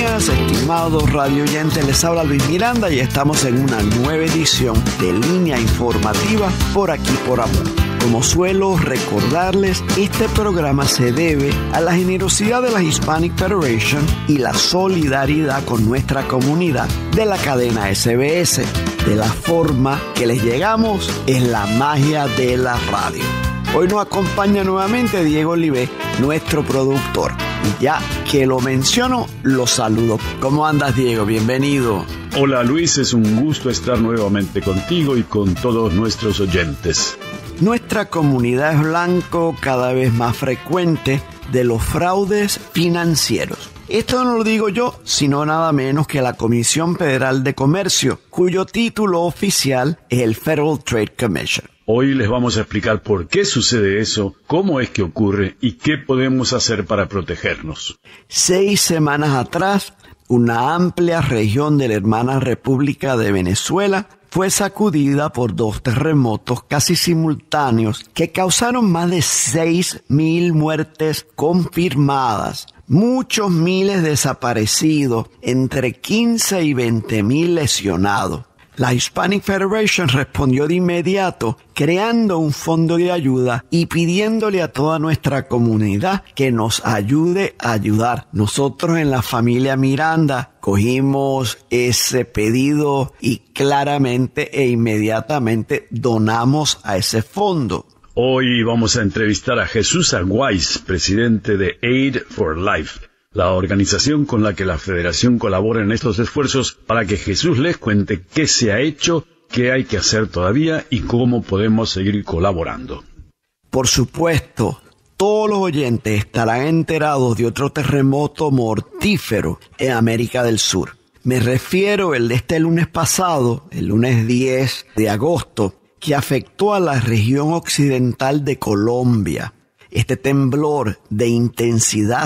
buenas, estimados radio oyentes. Les habla Luis Miranda y estamos en una nueva edición de Línea Informativa por aquí por Amor. Como suelo recordarles, este programa se debe a la generosidad de la Hispanic Federation y la solidaridad con nuestra comunidad de la cadena SBS. De la forma que les llegamos es la magia de la radio. Hoy nos acompaña nuevamente Diego Olivé, nuestro productor. Y ya que lo menciono, lo saludo. ¿Cómo andas, Diego? Bienvenido. Hola, Luis. Es un gusto estar nuevamente contigo y con todos nuestros oyentes. Nuestra comunidad es blanco cada vez más frecuente de los fraudes financieros. Esto no lo digo yo, sino nada menos que la Comisión Federal de Comercio, cuyo título oficial es el Federal Trade Commission. Hoy les vamos a explicar por qué sucede eso, cómo es que ocurre y qué podemos hacer para protegernos. 6 semanas atrás, una amplia región de la hermana República de Venezuela fue sacudida por 2 terremotos casi simultáneos que causaron más de 6,000 muertes confirmadas, muchos miles desaparecidos, entre 15 y 20,000 lesionados. La Hispanic Federation respondió de inmediato creando un fondo de ayuda y pidiéndole a toda nuestra comunidad que nos ayude a ayudar. Nosotros en la familia Miranda cogimos ese pedido y claramente e inmediatamente donamos a ese fondo. Hoy vamos a entrevistar a Jesús Aguais, presidente de Aid for Life, la organización con la que la Federación colabora en estos esfuerzos para que Jesús les cuente qué se ha hecho, qué hay que hacer todavía y cómo podemos seguir colaborando. Por supuesto, todos los oyentes estarán enterados de otro terremoto mortífero en América del Sur. Me refiero al de este lunes pasado, el lunes 10 de agosto, que afectó a la región occidental de Colombia. Este temblor de intensidad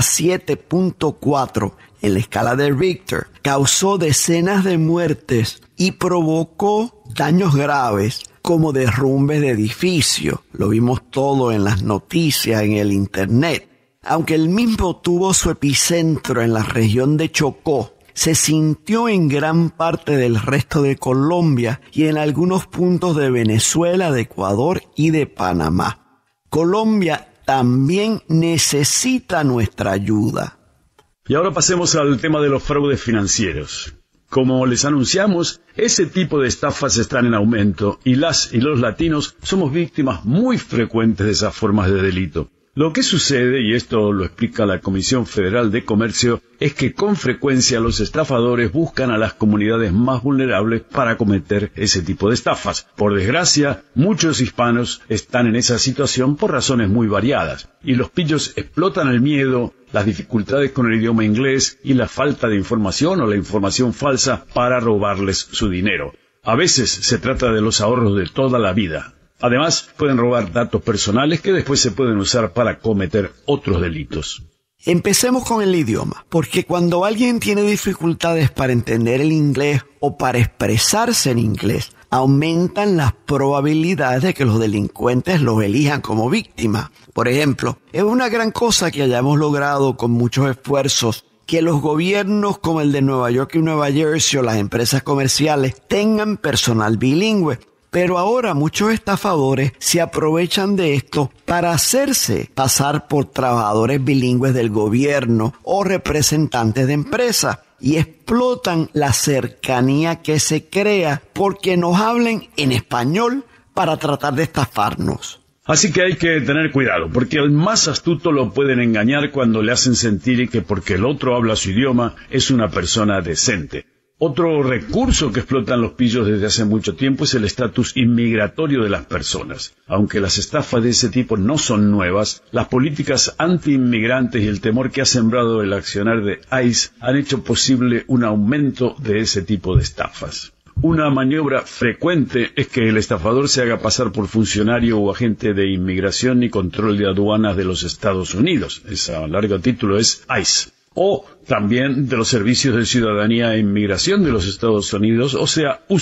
7.4 en la escala de Richter causó decenas de muertes y provocó daños graves como derrumbes de edificios. Lo vimos todo en las noticias, en el internet. Aunque el mismo tuvo su epicentro en la región de Chocó, se sintió en gran parte del resto de Colombia y en algunos puntos de Venezuela, de Ecuador y de Panamá. Colombia también necesita nuestra ayuda. Y ahora pasemos al tema de los fraudes financieros. Como les anunciamos, ese tipo de estafas están en aumento y las y los latinos somos víctimas muy frecuentes de esas formas de delito. Lo que sucede, y esto lo explica la Comisión Federal de Comercio, es que con frecuencia los estafadores buscan a las comunidades más vulnerables para cometer ese tipo de estafas. Por desgracia, muchos hispanos están en esa situación por razones muy variadas, y los pillos explotan el miedo, las dificultades con el idioma inglés y la falta de información o la información falsa para robarles su dinero. A veces se trata de los ahorros de toda la vida. Además, pueden robar datos personales que después se pueden usar para cometer otros delitos. Empecemos con el idioma, porque cuando alguien tiene dificultades para entender el inglés o para expresarse en inglés, aumentan las probabilidades de que los delincuentes los elijan como víctima. Por ejemplo, es una gran cosa que hayamos logrado con muchos esfuerzos que los gobiernos como el de Nueva York y Nueva Jersey o las empresas comerciales tengan personal bilingüe. Pero ahora muchos estafadores se aprovechan de esto para hacerse pasar por trabajadores bilingües del gobierno o representantes de empresas y explotan la cercanía que se crea porque nos hablen en español para tratar de estafarnos. Así que hay que tener cuidado, porque al más astuto lo pueden engañar cuando le hacen sentir que porque el otro habla su idioma es una persona decente. Otro recurso que explotan los pillos desde hace mucho tiempo es el estatus inmigratorio de las personas. Aunque las estafas de ese tipo no son nuevas, las políticas anti-inmigrantes y el temor que ha sembrado el accionar de ICE han hecho posible un aumento de ese tipo de estafas. Una maniobra frecuente es que el estafador se haga pasar por funcionario o agente de inmigración y control de aduanas de los Estados Unidos. Ese largo título es ICE. O también de los Servicios de Ciudadanía e Inmigración de los Estados Unidos, o sea, USIS.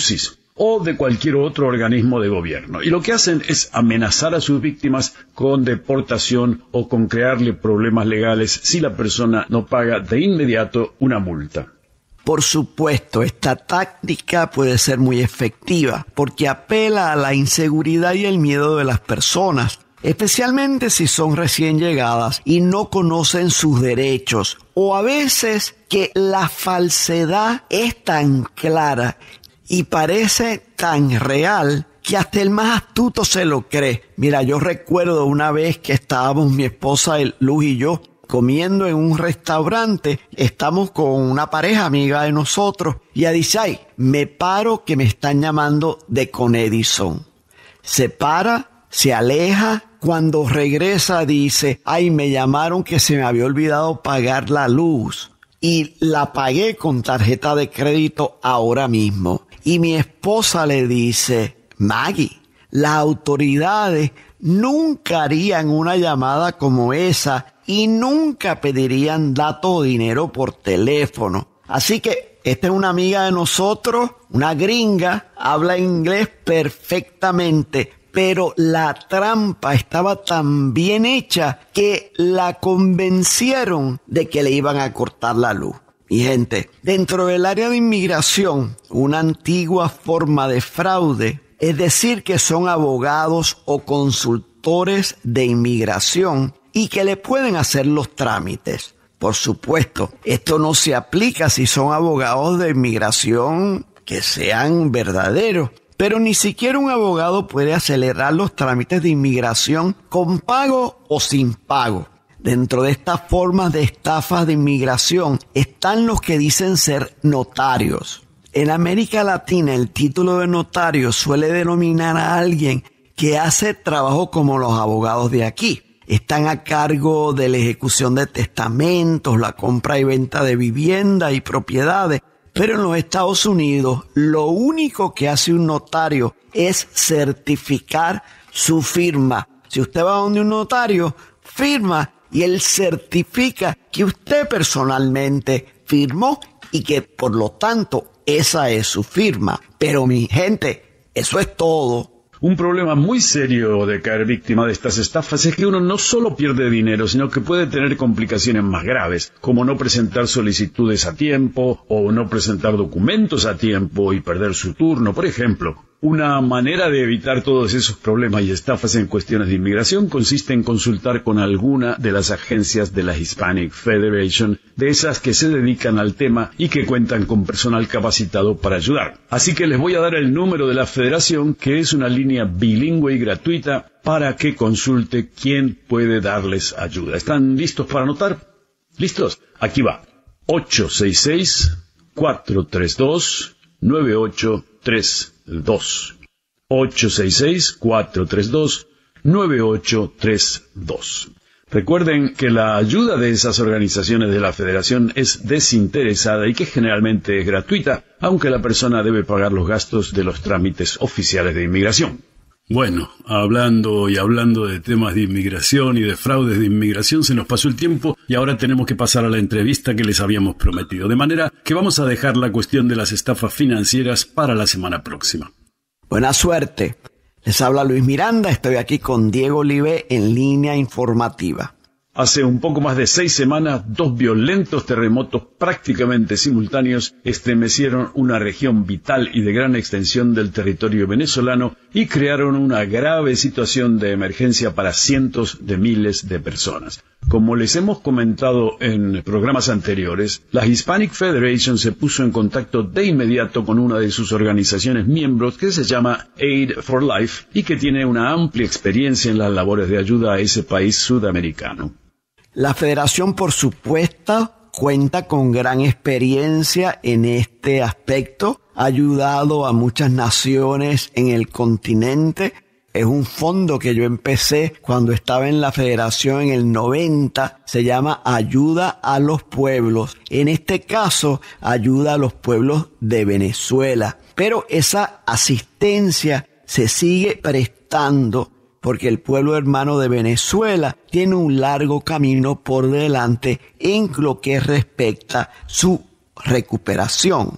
o de cualquier otro organismo de gobierno. Y lo que hacen es amenazar a sus víctimas con deportación o con crearle problemas legales si la persona no paga de inmediato una multa. Por supuesto, esta táctica puede ser muy efectiva porque apela a la inseguridad y el miedo de las personas, especialmente si son recién llegadas y no conocen sus derechos, o a veces que la falsedad es tan clara y parece tan real que hasta el más astuto se lo cree. Mira, yo recuerdo una vez que estábamos mi esposa Luz y yo comiendo en un restaurante, estamos con una pareja amiga de nosotros y ella dice, ay, me paro que me están llamando de Con Edison. Se para, se aleja, cuando regresa dice, ay, me llamaron que se me había olvidado pagar la luz y la pagué con tarjeta de crédito ahora mismo. Y mi esposa le dice, Maggie, las autoridades nunca harían una llamada como esa y nunca pedirían datos o dinero por teléfono. Así que esta es una amiga de nosotros, una gringa, habla inglés perfectamente, pero la trampa estaba tan bien hecha que la convencieron de que le iban a cortar la luz. Y gente, dentro del área de inmigración, una antigua forma de fraude es decir que son abogados o consultores de inmigración y que le pueden hacer los trámites. Por supuesto, esto no se aplica si son abogados de inmigración que sean verdaderos, pero ni siquiera un abogado puede acelerar los trámites de inmigración con pago o sin pago. Dentro de estas formas de estafas de inmigración están los que dicen ser notarios. En América Latina, el título de notario suele denominar a alguien que hace trabajo como los abogados de aquí. Están a cargo de la ejecución de testamentos, la compra y venta de vivienda y propiedades. Pero en los Estados Unidos, lo único que hace un notario es certificar su firma. Si usted va donde un notario, firma y él certifica que usted personalmente firmó y que por lo tanto esa es su firma. Pero mi gente, eso es todo. Un problema muy serio de caer víctima de estas estafas es que uno no solo pierde dinero, sino que puede tener complicaciones más graves, como no presentar solicitudes a tiempo o no presentar documentos a tiempo y perder su turno, por ejemplo. Una manera de evitar todos esos problemas y estafas en cuestiones de inmigración consiste en consultar con alguna de las agencias de la Hispanic Federation, de esas que se dedican al tema y que cuentan con personal capacitado para ayudar. Así que les voy a dar el número de la federación, que es una línea bilingüe y gratuita para que consulte quién puede darles ayuda. ¿Están listos para anotar? ¿Listos? Aquí va. 866-432-9832. 866-432-9832. Recuerden que la ayuda de esas organizaciones de la Federación es desinteresada y que generalmente es gratuita, aunque la persona debe pagar los gastos de los trámites oficiales de inmigración. Bueno, hablando de temas de inmigración y de fraudes de inmigración, se nos pasó el tiempo y ahora tenemos que pasar a la entrevista que les habíamos prometido. De manera que vamos a dejar la cuestión de las estafas financieras para la semana próxima. Buena suerte. Les habla Luis Miranda, estoy aquí con Diego Olivé en línea informativa. Hace un poco más de 6 semanas, 2 violentos terremotos prácticamente simultáneos estremecieron una región vital y de gran extensión del territorio venezolano y crearon una grave situación de emergencia para cientos de miles de personas. Como les hemos comentado en programas anteriores, la Hispanic Federation se puso en contacto de inmediato con una de sus organizaciones miembros que se llama Aid for Life y que tiene una amplia experiencia en las labores de ayuda a ese país sudamericano. La Federación, por supuesto, cuenta con gran experiencia en este aspecto, ha ayudado a muchas naciones en el continente. Es un fondo que yo empecé cuando estaba en la Federación en el 90, se llama Ayuda a los Pueblos. En este caso, ayuda a los pueblos de Venezuela. Pero esa asistencia se sigue prestando porque el pueblo hermano de Venezuela tiene un largo camino por delante en lo que respecta su recuperación.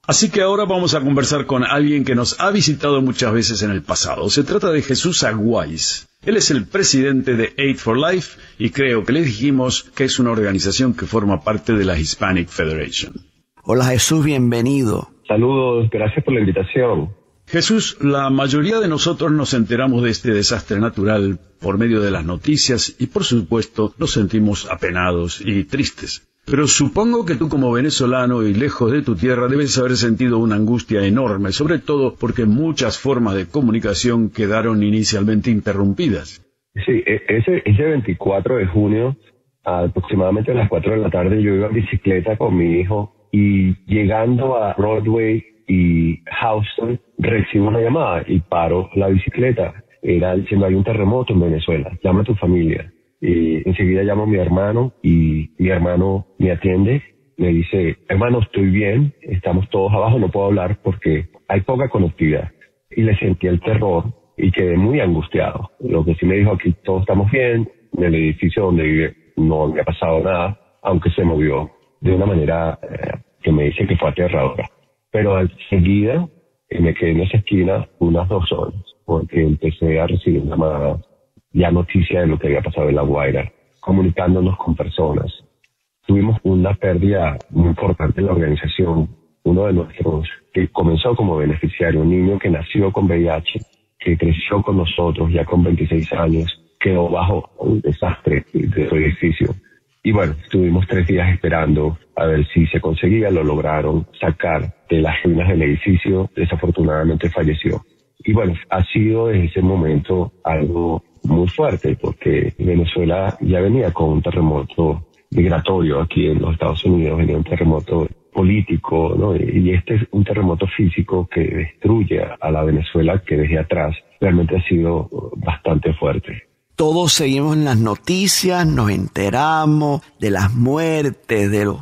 Así que ahora vamos a conversar con alguien que nos ha visitado muchas veces en el pasado. Se trata de Jesús Aguais. Él es el presidente de Aid for Life y creo que le dijimos que es una organización que forma parte de la Hispanic Federation. Hola Jesús, bienvenido. Saludos, gracias por la invitación. Jesús, la mayoría de nosotros nos enteramos de este desastre natural por medio de las noticias y por supuesto nos sentimos apenados y tristes. Pero supongo que tú como venezolano y lejos de tu tierra debes haber sentido una angustia enorme, sobre todo porque muchas formas de comunicación quedaron inicialmente interrumpidas. Sí, ese 24 de junio, aproximadamente a las 4 de la tarde, yo iba en bicicleta con mi hijo y llegando a Broadway y Houston recibo una llamada y paro la bicicleta. Era diciendo, hay un terremoto en Venezuela, llama a tu familia. Y enseguida llamo a mi hermano y mi hermano me atiende, me dice, hermano, estoy bien, estamos todos abajo, no puedo hablar porque hay poca conectividad. Y le sentí el terror y quedé muy angustiado. Lo que sí me dijo, aquí todos estamos bien, en el edificio donde vive no me ha pasado nada, aunque se movió de una manera que me dice que fue aterradora. Pero enseguida me quedé en esa esquina unas 2 horas porque empecé a recibir llamadas, ya noticia de lo que había pasado en La Guaira, comunicándonos con personas. Tuvimos una pérdida muy importante en la organización. Uno de nuestros, que comenzó como beneficiario, un niño que nació con VIH, que creció con nosotros ya con 26 años, quedó bajo un desastre de su edificio. Y bueno, estuvimos 3 días esperando a ver si se conseguía, lo lograron sacar de las ruinas del edificio, desafortunadamente falleció. Y bueno, ha sido desde ese momento algo muy fuerte porque Venezuela ya venía con un terremoto migratorio aquí en los Estados Unidos, venía un terremoto político, ¿no? Y este es un terremoto físico que destruye a la Venezuela que desde atrás realmente ha sido bastante fuerte. Todos seguimos en las noticias, nos enteramos de las muertes, de los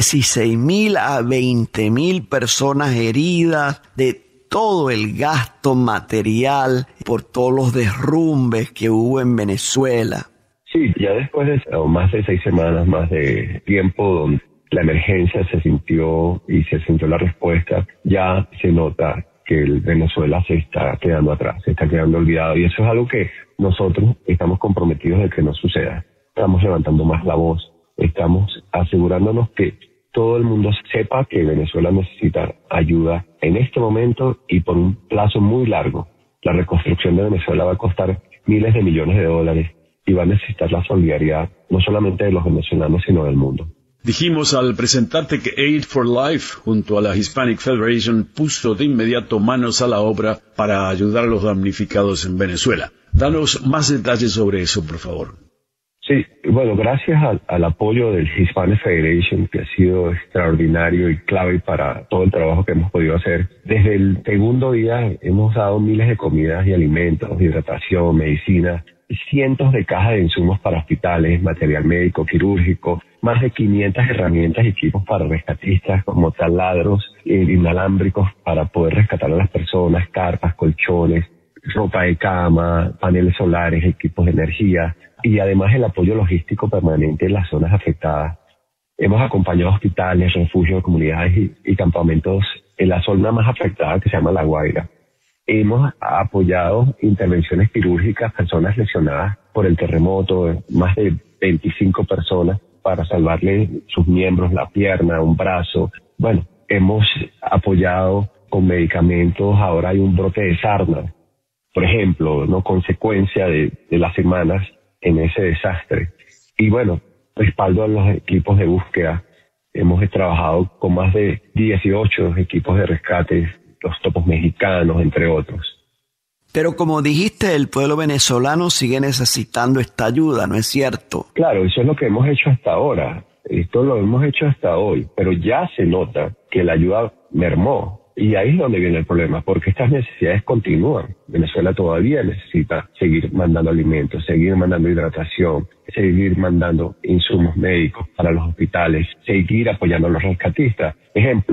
16,000 a 20,000 personas heridas, de todo el gasto material por todos los derrumbes que hubo en Venezuela. Sí, ya después de más de 6 semanas, más de tiempo donde la emergencia se sintió la respuesta, ya se nota que Venezuela se está quedando atrás, se está quedando olvidado y eso es algo que nosotros estamos comprometidos de que no suceda. Estamos levantando más la voz, estamos asegurándonos que todo el mundo sepa que Venezuela necesita ayuda en este momento y por un plazo muy largo. La reconstrucción de Venezuela va a costar miles de millones de dólares y va a necesitar la solidaridad no solamente de los venezolanos sino del mundo. Dijimos al presentarte que Aid for Life, junto a la Hispanic Federation, puso de inmediato manos a la obra para ayudar a los damnificados en Venezuela. Danos más detalles sobre eso, por favor. Sí, bueno, gracias al apoyo del Hispanic Federation, que ha sido extraordinario y clave para todo el trabajo que hemos podido hacer. Desde el segundo día hemos dado miles de comidas y alimentos, hidratación, medicina, cientos de cajas de insumos para hospitales, material médico, quirúrgico, más de 500 herramientas y equipos para rescatistas como taladros inalámbricos para poder rescatar a las personas, carpas, colchones, ropa de cama, paneles solares, equipos de energía y además el apoyo logístico permanente en las zonas afectadas. Hemos acompañado hospitales, refugios, comunidades y campamentos en la zona más afectada que se llama La Guaira. Hemos apoyado intervenciones quirúrgicas, personas lesionadas por el terremoto, más de 25 personas para salvarle sus miembros, la pierna, un brazo. Bueno, hemos apoyado con medicamentos, ahora hay un brote de sarna, por ejemplo, ¿no? Consecuencia de las semanas en ese desastre. Y bueno, respaldo a los equipos de búsqueda. Hemos trabajado con más de 18 equipos de rescate, los topos mexicanos, entre otros. Pero como dijiste, el pueblo venezolano sigue necesitando esta ayuda, ¿no es cierto? Claro, eso es lo que hemos hecho hasta ahora. Esto lo hemos hecho hasta hoy, pero ya se nota que la ayuda mermó. Y ahí es donde viene el problema, porque estas necesidades continúan. Venezuela todavía necesita seguir mandando alimentos, seguir mandando hidratación, seguir mandando insumos médicos para los hospitales, seguir apoyando a los rescatistas. Ejemplo,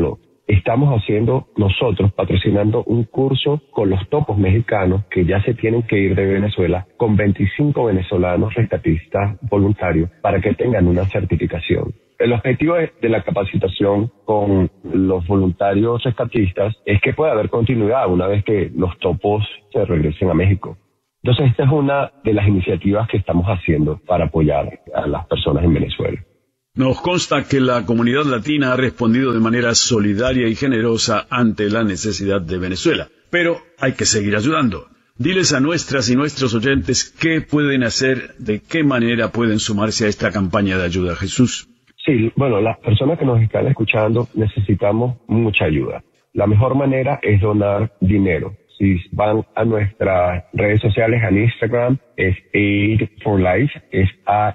estamos haciendo nosotros, patrocinando un curso con los topos mexicanos que ya se tienen que ir de Venezuela, con 25 venezolanos rescatistas voluntarios para que tengan una certificación. El objetivo de la capacitación con los voluntarios rescatistas es que pueda haber continuidad una vez que los topos se regresen a México. Entonces, esta es una de las iniciativas que estamos haciendo para apoyar a las personas en Venezuela. Nos consta que la comunidad latina ha respondido de manera solidaria y generosa ante la necesidad de Venezuela, pero hay que seguir ayudando. Diles a nuestras y nuestros oyentes qué pueden hacer, de qué manera pueden sumarse a esta campaña de ayuda, Jesús. Sí, bueno, las personas que nos están escuchando necesitamos mucha ayuda. La mejor manera es donar dinero. Si van a nuestras redes sociales, en Instagram, es Aid for Life, es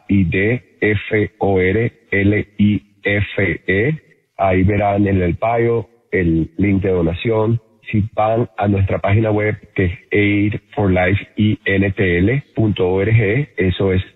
AIDFORLIFE. Ahí verán en el bio el link de donación. Si van a nuestra página web, que es aidforlifeintl.org, eso es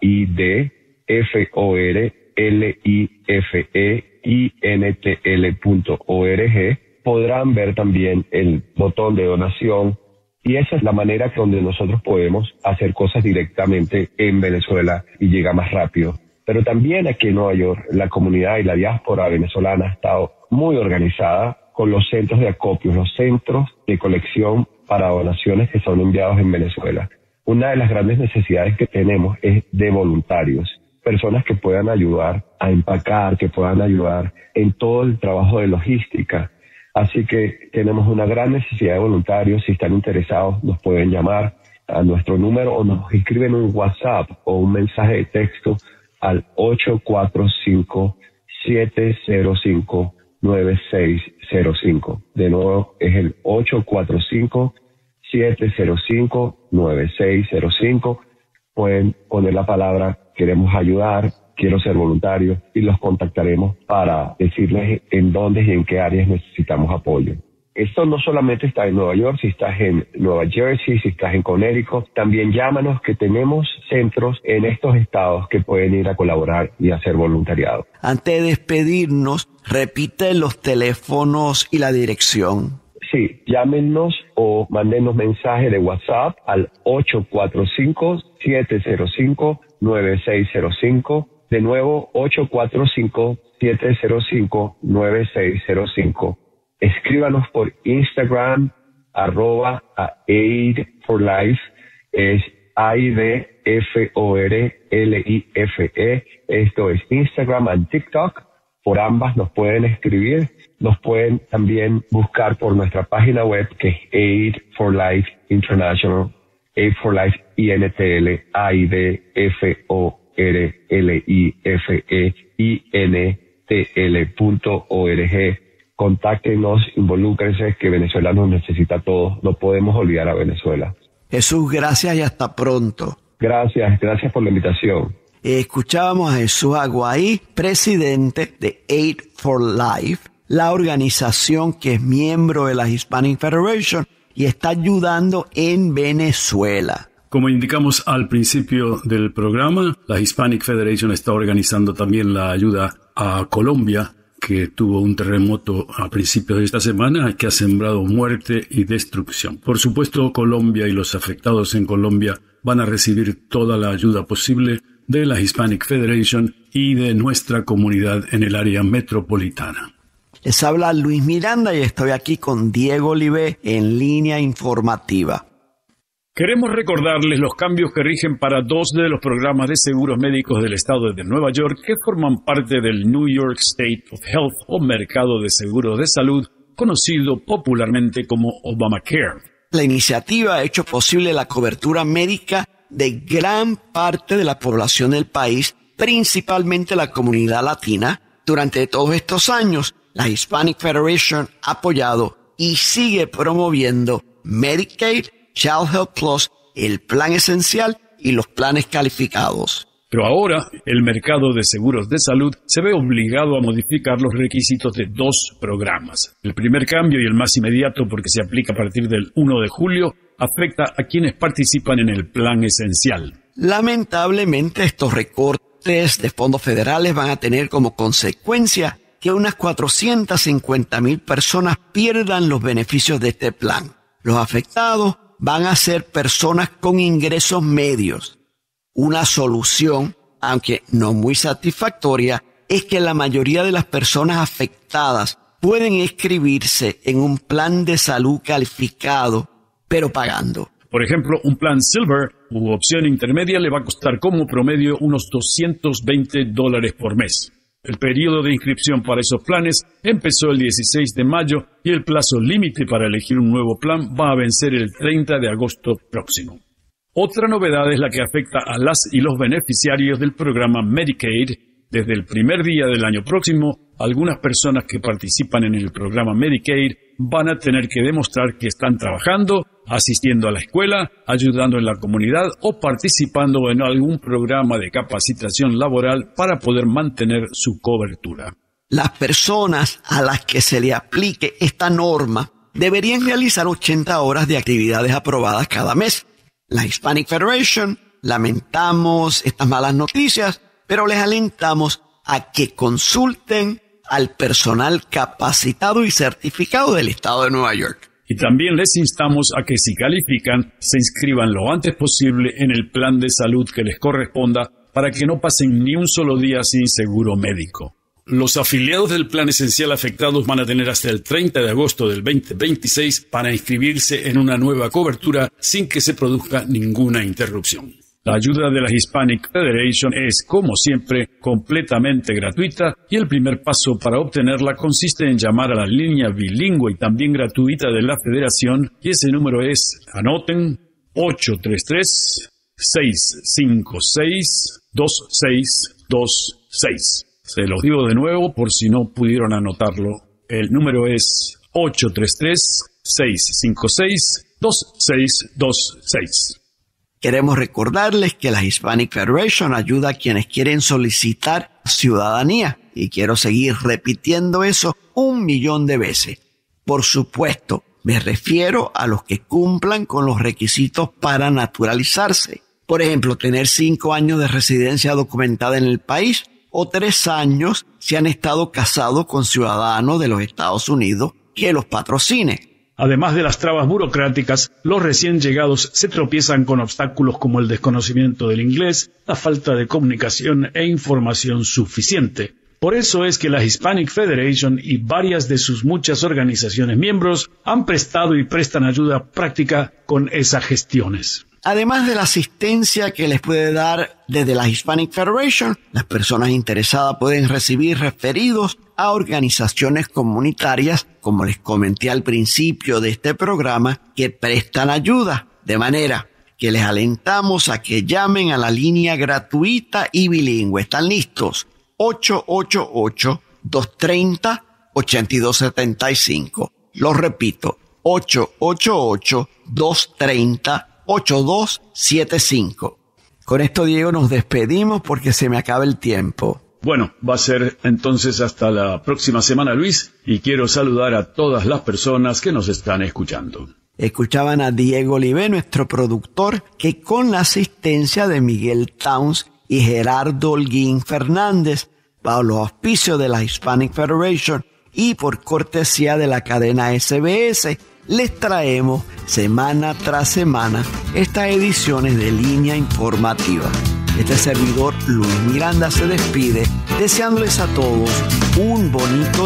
AIDFORLIFEINTL.org, podrán ver también el botón de donación, y esa es la manera donde nosotros podemos hacer cosas directamente en Venezuela y llega más rápido. Pero también aquí en Nueva York, la comunidad y la diáspora venezolana ha estado muy organizada con los centros de acopio, los centros de colección para donaciones que son enviados en Venezuela. Una de las grandes necesidades que tenemos es de voluntarios, personas que puedan ayudar a empacar, que puedan ayudar en todo el trabajo de logística. Así que tenemos una gran necesidad de voluntarios. Si están interesados, nos pueden llamar a nuestro número o nos escriben un WhatsApp o un mensaje de texto al 845-705-9605. De nuevo, es el 845-705-9605. Pueden poner la palabra "queremos ayudar", "quiero ser voluntario", y los contactaremos para decirles en dónde y en qué áreas necesitamos apoyo. Esto no solamente está en Nueva York, si estás en Nueva Jersey, si estás en Connecticut, también llámanos, que tenemos centros en estos estados que pueden ir a colaborar y hacer voluntariado. Antes de despedirnos, repite los teléfonos y la dirección. Sí, llámenos o mándenos mensaje de WhatsApp al 845-705-9605. De nuevo, 845-705-9605. Escríbanos por Instagram, @AidForLife, es AIDFORLIFE. Esto es Instagram y TikTok. Por ambas nos pueden escribir. Nos pueden también buscar por nuestra página web, que es Aid for Life International, Aid for Life INTL, AIDFORLIFEINTL.org. Contáctenos, involúcrense, que Venezuela nos necesita a todos. No podemos olvidar a Venezuela. Jesús, gracias y hasta pronto. Gracias por la invitación. Escuchábamos a Jesús Aguaí, presidente de Aid for Life, la organización que es miembro de la Hispanic Federation y está ayudando en Venezuela. Como indicamos al principio del programa, la Hispanic Federation está organizando también la ayuda a Colombia, que tuvo un terremoto a principios de esta semana que ha sembrado muerte y destrucción. Por supuesto, Colombia y los afectados en Colombia van a recibir toda la ayuda posible de la Hispanic Federation y de nuestra comunidad en el área metropolitana. Les habla Luis Miranda y estoy aquí con Diego Olivé en Línea Informativa. Queremos recordarles los cambios que rigen para dos de los programas de seguros médicos del estado de Nueva York que forman parte del New York State of Health, o mercado de seguros de salud, conocido popularmente como Obamacare. La iniciativa ha hecho posible la cobertura médica de gran parte de la población del país, principalmente la comunidad latina. Durante todos estos años, la Hispanic Federation ha apoyado y sigue promoviendo Medicaid, Child Health Plus, el plan esencial y los planes calificados. Pero ahora, el mercado de seguros de salud se ve obligado a modificar los requisitos de dos programas. El primer cambio, y el más inmediato porque se aplica a partir del 1 de julio, afecta a quienes participan en el plan esencial. Lamentablemente, estos recortes de fondos federales van a tener como consecuencia que unas 450,000 personas pierdan los beneficios de este plan. Los afectados van a ser personas con ingresos medios. Una solución, aunque no muy satisfactoria, es que la mayoría de las personas afectadas pueden inscribirse en un plan de salud calificado, pero pagando. Por ejemplo, un plan Silver u opción intermedia le va a costar como promedio unos $220 por mes. El periodo de inscripción para esos planes empezó el 16 de mayo y el plazo límite para elegir un nuevo plan va a vencer el 30 de agosto próximo. Otra novedad es la que afecta a las y los beneficiarios del programa Medicaid. Desde el primer día del año próximo, algunas personas que participan en el programa Medicaid van a tener que demostrar que están trabajando, asistiendo a la escuela, ayudando en la comunidad o participando en algún programa de capacitación laboral para poder mantener su cobertura. Las personas a las que se le aplique esta norma deberían realizar 80 horas de actividades aprobadas cada mes. La Hispanic Federation lamentamos estas malas noticias, pero les alentamos a que consulten al personal capacitado y certificado del estado de Nueva York. Y también les instamos a que si califican, se inscriban lo antes posible en el plan de salud que les corresponda para que no pasen ni un solo día sin seguro médico. Los afiliados del plan esencial afectados van a tener hasta el 30 de agosto del 2026 para inscribirse en una nueva cobertura sin que se produzca ninguna interrupción. La ayuda de la Hispanic Federation es, como siempre, completamente gratuita y el primer paso para obtenerla consiste en llamar a la línea bilingüe y también gratuita de la Federación y ese número es, anoten, 833-656-2626. Se los digo de nuevo por si no pudieron anotarlo. El número es 833-656-2626. Queremos recordarles que la Hispanic Federation ayuda a quienes quieren solicitar ciudadanía. Y quiero seguir repitiendo eso 1,000,000 de veces. Por supuesto, me refiero a los que cumplan con los requisitos para naturalizarse. Por ejemplo, tener 5 años de residencia documentada en el país o 3 años si han estado casados con ciudadanos de los Estados Unidos que los patrocine. Además de las trabas burocráticas, los recién llegados se tropiezan con obstáculos como el desconocimiento del inglés, la falta de comunicación e información suficiente. Por eso es que la Hispanic Federation y varias de sus muchas organizaciones miembros han prestado y prestan ayuda práctica con esas gestiones. Además de la asistencia que les puede dar desde la Hispanic Federation, las personas interesadas pueden recibir referidos a organizaciones comunitarias, como les comenté al principio de este programa, que prestan ayuda, de manera que les alentamos a que llamen a la línea gratuita y bilingüe. ¿Están listos? 888-230-8275. Lo repito, 888-230-8275. Con esto, Diego, nos despedimos porque se me acaba el tiempo. Bueno, va a ser entonces hasta la próxima semana, Luis, y quiero saludar a todas las personas que nos están escuchando. Escuchaban a Diego Olivé, nuestro productor, que con la asistencia de Miguel Towns y Gerardo Holguín Fernández, bajo los auspicios de la Hispanic Federation y por cortesía de la cadena SBS, les traemos semana tras semana estas ediciones de Línea Informativa. Este servidor Luis Miranda se despide deseándoles a todos un bonito